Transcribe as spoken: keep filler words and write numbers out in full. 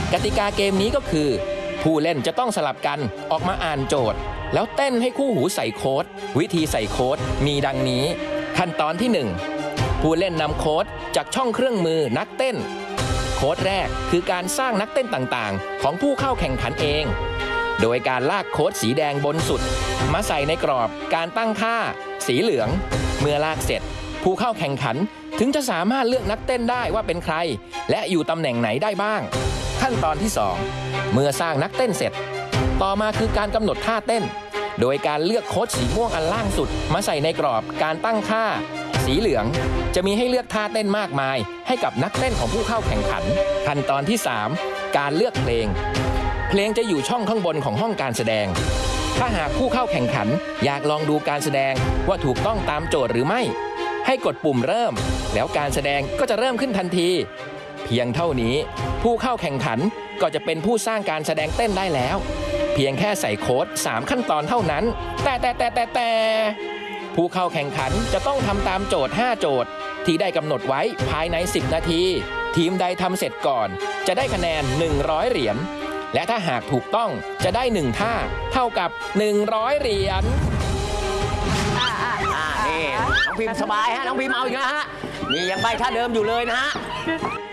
กติกาเกมนี้ก็คือผู้เล่นจะต้องสลับกันออกมาอ่านโจทย์แล้วเต้นให้คู่หูใส่โค้ดวิธีใส่โค้ดมีดังนี้ขั้นตอนที่หนึ่งผู้เล่นนำโค้ดจากช่องเครื่องมือนักเต้นโค้ดแรกคือการสร้างนักเต้นต่างๆของผู้เข้าแข่งขันเองโดยการลากโค้ดสีแดงบนสุดมาใส่ในกรอบการตั้งค่าสีเหลืองเมื่อลากเสร็จผู้เข้าแข่งขันถึงจะสามารถเลือกนักเต้นได้ว่าเป็นใครและอยู่ตำแหน่งไหนได้บ้างขั้นตอนที่สองเมื่อสร้างนักเต้นเสร็จต่อมาคือการกำหนดท่าเต้นโดยการเลือกโค้ดสีม่วงอันล่างสุดมาใส่ในกรอบการตั้งค่าสีเหลืองจะมีให้เลือกท่าเต้นมากมายให้กับนักเต้นของผู้เข้าแข่งขันขั้นตอนที่สามการเลือกเพลงเพลงจะอยู่ช่องข้างบนของห้องการแสดงถ้าหากผู้เข้าแข่งขันอยากลองดูการแสดงว่าถูกต้องตามโจทย์หรือไม่ให้กดปุ่มเริ่มแล้วการแสดงก็จะเริ่มขึ้นทันทีเพียงเท่านี้ผู้เข้าแข่งขันก็จะเป็นผู้สร้างการแสดงเต้นได้แล้วเพียงแค่ใส่โค้ดสามขั้นตอนเท่านั้นแต่แต่แต่แต่แต่ผู้เข้าแข่งขันจะต้องทำตามโจทย์ห้าโจทย์ที่ได้กำหนดไว้ภายในสิบนาทีทีมใดทำเสร็จก่อนจะได้คะแนนหนึ่งร้อยเหรียญและถ้าหากถูกต้องจะได้หนึ่งท่าเท่ากับหนึ่งร้อยเหรียญอ่าอ่าอ่านี่น้องพิมพ์สบายฮะน้องพิมพ์เอาอีกแล้วฮะนี่ยังใบท่าเดิมอยู่เลยนะฮะ